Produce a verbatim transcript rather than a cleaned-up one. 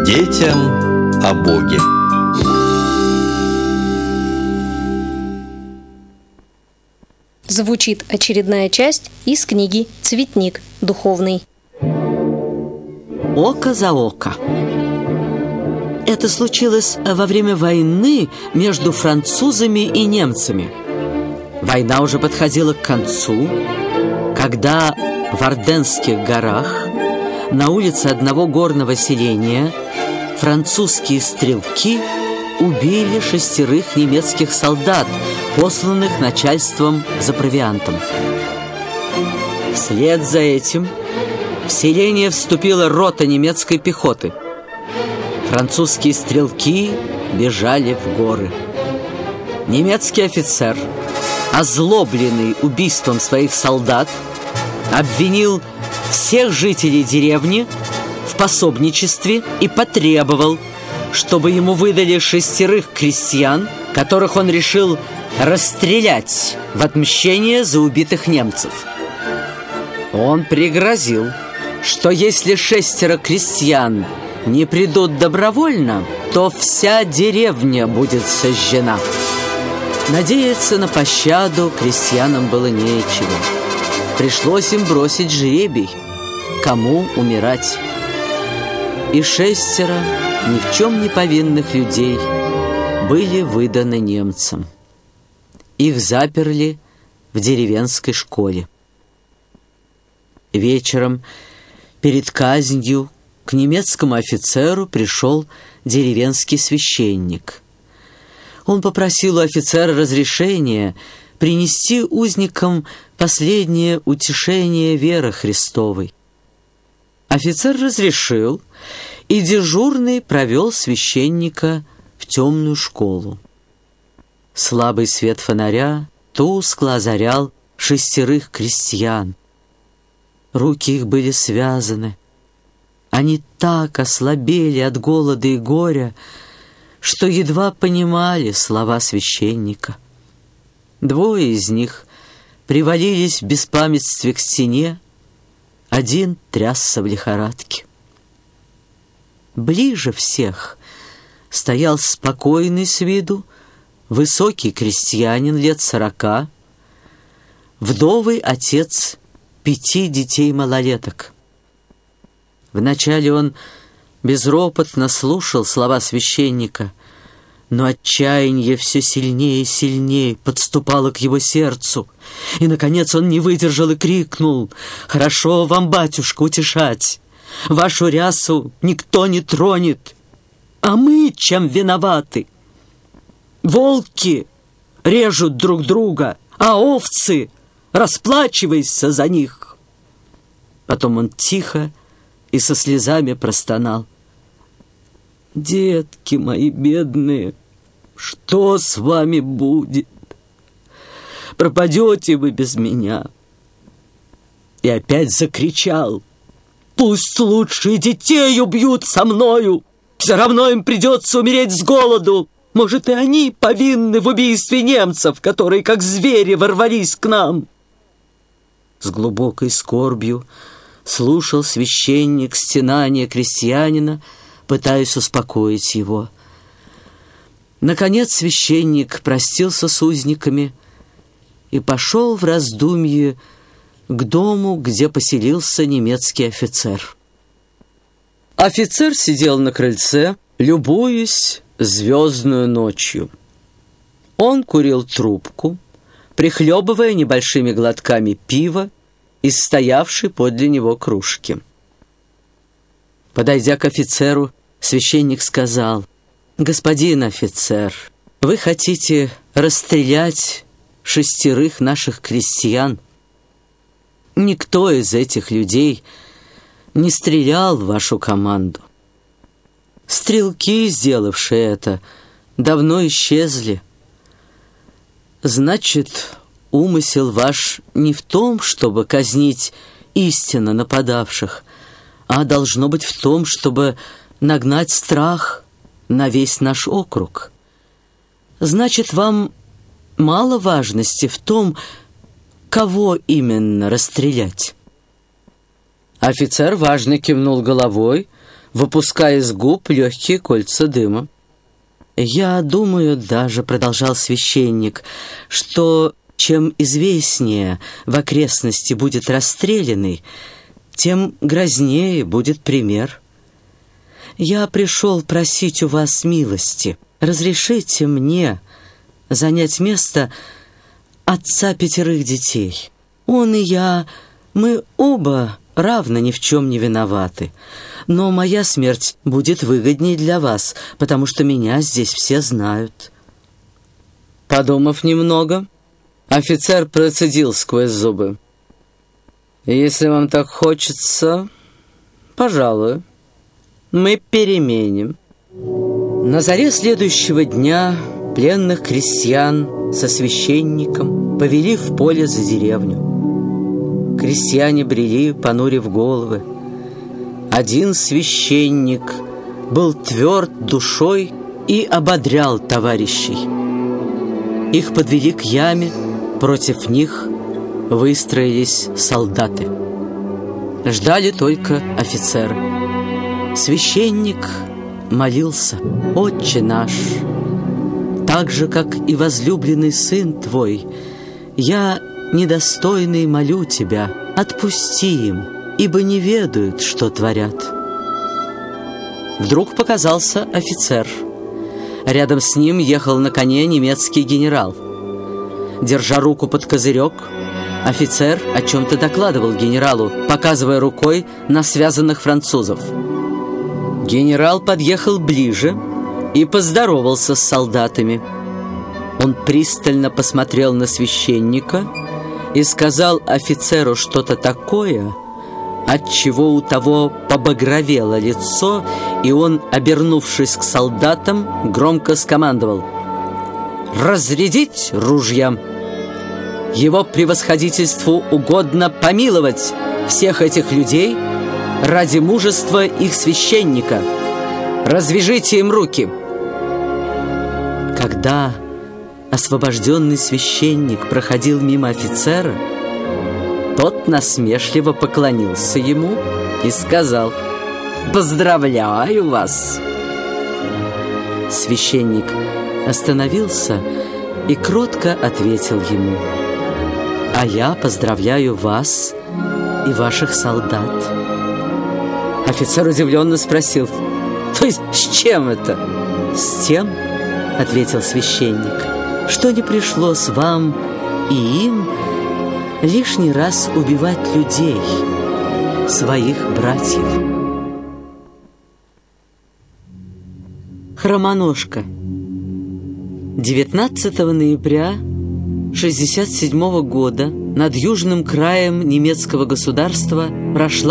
Детям о Боге. Звучит очередная часть из книги «Цветник духовный». Око за око. Это случилось во время войны между французами и немцами. Война уже подходила к концу, когда в Арденских горах на улице одного горного селения французские стрелки убили шестерых немецких солдат, посланных начальством за провиантом. Вслед за этим в селение вступила рота немецкой пехоты. Французские стрелки бежали в горы. Немецкий офицер, озлобленный убийством своих солдат, обвинил всех жителей деревни в пособничестве и потребовал, чтобы ему выдали шестерых крестьян, которых он решил расстрелять в отмщение за убитых немцев. Он пригрозил, что если шестеро крестьян не придут добровольно, то вся деревня будет сожжена. Надеяться на пощаду крестьянам было нечего. Пришлось им бросить жребий, кому умирать. И шестеро ни в чем не повинных людей были выданы немцам. Их заперли в деревенской школе. Вечером перед казнью к немецкому офицеру пришел деревенский священник. Он попросил у офицера разрешения принести узникам последнее утешение веры Христовой. Офицер разрешил, и дежурный провел священника в темную школу. Слабый свет фонаря тускло озарял шестерых крестьян. Руки их были связаны. Они так ослабели от голода и горя, что едва понимали слова священника. Двое из них привалились в беспамятстве к стене, один трясся в лихорадке. Ближе всех стоял спокойный с виду высокий крестьянин лет сорока, вдовый отец пяти детей-малолеток. Вначале он безропотно слушал слова священника, но отчаяние все сильнее и сильнее подступало к его сердцу, и, наконец, он не выдержал и крикнул: «Хорошо вам, батюшка, утешать! Вашу рясу никто не тронет, а мы чем виноваты? Волки режут друг друга, а овцы, расплачивайся за них!» Потом он тихо и со слезами простонал: «Детки мои бедные, что с вами будет? Пропадете вы без меня!» И опять закричал: «Пусть лучше детей убьют со мною! Все равно им придется умереть с голоду! Может, и они повинны в убийстве немцев, которые, как звери, ворвались к нам!» С глубокой скорбью слушал священник стенания крестьянина, пытаясь успокоить его. Наконец священник простился с узниками и пошел в раздумье к дому, где поселился немецкий офицер. Офицер сидел на крыльце, любуясь звездную ночью. Он курил трубку, прихлебывая небольшими глотками пива из стоявшей подле него кружки. Подойдя к офицеру, священник сказал: «Господин офицер, вы хотите расстрелять шестерых наших крестьян. Никто из этих людей не стрелял в вашу команду. Стрелки, сделавшие это, давно исчезли. Значит, умысел ваш не в том, чтобы казнить истинно нападавших, а должно быть в том, чтобы нагнать страх на весь наш округ. Значит, вам мало важности в том, кого именно расстрелять». Офицер важно кивнул головой, выпуская из губ легкие кольца дыма. «Я думаю даже, — продолжал священник, — что чем известнее в окрестности будет расстрелянный, тем грознее будет пример. Я пришел просить у вас милости. Разрешите мне занять место отца пятерых детей. Он и я, мы оба равно ни в чем не виноваты. Но моя смерть будет выгодней для вас, потому что меня здесь все знают». Подумав немного, офицер процедил сквозь зубы: «Если вам так хочется, пожалуй, мы переменим». На заре следующего дня пленных крестьян со священником повели в поле за деревню. Крестьяне брели, понурив головы. Один священник был тверд душой и ободрял товарищей. Их подвели к яме, против них выстроились солдаты. Ждали только офицеры. Священник молился: «Отче наш, так же, как и возлюбленный сын твой, я, недостойный, молю тебя, отпусти им, ибо не ведают, что творят». Вдруг показался офицер. Рядом с ним ехал на коне немецкий генерал. Держа руку под козырек, офицер о чем-то докладывал генералу, показывая рукой на связанных французов. Генерал подъехал ближе и поздоровался с солдатами. Он пристально посмотрел на священника и сказал офицеру что-то такое, отчего у того побагровело лицо, и он, обернувшись к солдатам, громко скомандовал: «Разрядить ружья! Его превосходительству угодно помиловать всех этих людей ради мужества их священника. Развяжите им руки!» Когда освобожденный священник проходил мимо офицера, тот насмешливо поклонился ему и сказал: «Поздравляю вас!» Священник остановился и кротко ответил ему: «А я поздравляю вас и ваших солдат». Офицер удивленно спросил: «То есть с чем это?» «С тем, — ответил священник, — что не пришлось вам и им лишний раз убивать людей, своих братьев». Хромоножка. девятнадцатого ноября шестьдесят седьмого года над южным краем немецкого государства прошла